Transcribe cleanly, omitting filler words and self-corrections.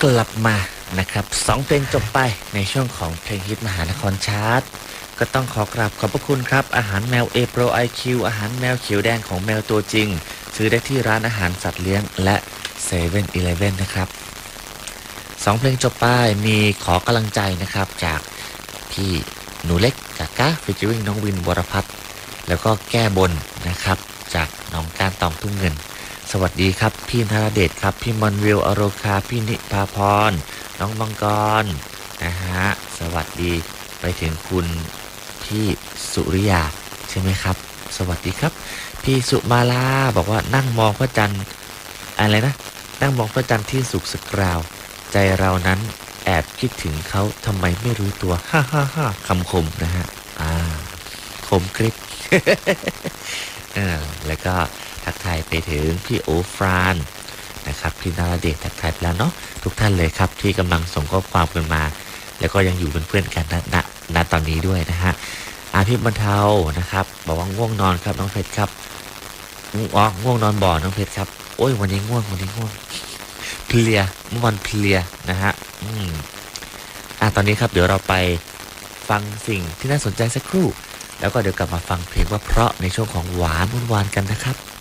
กลับมานะครับ2เพลงจบไปในช่วงของเพลงฮิตมหานครชาร์ตก็ต้องขอกราบขอบพระคุณครับอาหารแมว A Pro IQ อาหารแมวเขียวแดงของแมวตัวจริงซื้อได้ที่ร้านอาหารสัตว์เลี้ยงและ7-Eleven นะครับ2เพลงจบไปมีขอกำลังใจนะครับจากพี่หนูเล็กกากะฟีเจอริ่งน้องวินวรพัฒน์แล้วก็แก้บนนะครับจากน้องการตองทุ่งเงินสวัสดีครับพี่ธารเดชครับพี่มอนวิลอโรคาพี่นิพาพรน้องมังกรนะฮะสวัสดีไปถึงคุณพี่สุริยาใช่ไหมครับสวัสดีครับพี่สุมาลาบอกว่านั่งมองพระจันทร์อะไรนะนั่งมองพระจันทร์ที่สุกสกราวใจเรานั้นแอบคิดถึงเขาทำไมไม่รู้ตัวฮ่าฮ่าฮ่าคำคมนะฮะคมกริบ แล้วก็ทักทายไปถึงพี่โอฟรานนะครับพี่นาราเดชทักทายไปแล้วเนาะทุกท่านเลยครับที่กำลังส่งข้อความกันมาแล้วก็ยังอยู่เป็นเพื่อนกันณตอนนี้ด้วยนะฮะพี่บรรเทานะครับบอกว่าง่วงนอนครับน้องเพชรครับง่วงนอนบ่อน้องเพชรครับโอ้ยวันนี้ง่วงเพลียเมื่อวันเพลียนะฮะตอนนี้ครับเดี๋ยวเราไปฟังสิ่งที่น่าสนใจสักครู่แล้วก็เดี๋ยวกลับมาฟังเพลงว่าเพราะในช่วงของหวานวุ่นวานกันนะครับ